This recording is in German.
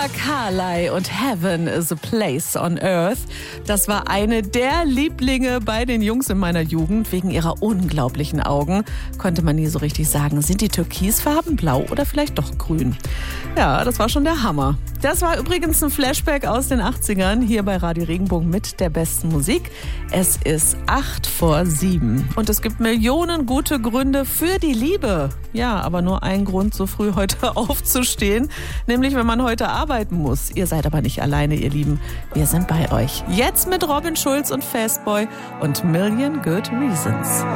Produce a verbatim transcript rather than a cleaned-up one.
Carly und Heaven is a Place on Earth. Das war eine der Lieblinge bei den Jungs in meiner Jugend. Wegen ihrer unglaublichen Augen konnte man nie so richtig sagen, sind die türkisfarben, blau oder vielleicht doch grün? Ja, das war schon der Hammer. Das war übrigens ein Flashback aus den achtzigern hier bei Radio Regenbogen mit der besten Musik. Es ist acht vor sieben und es gibt Millionen gute Gründe für die Liebe. Ja, aber nur ein Grund, so früh heute aufzustehen, nämlich wenn man heute arbeiten muss. Ihr seid aber nicht alleine, ihr Lieben. Wir sind bei euch. Jetzt mit Robin Schulz und Fastboy und Million Good Reasons.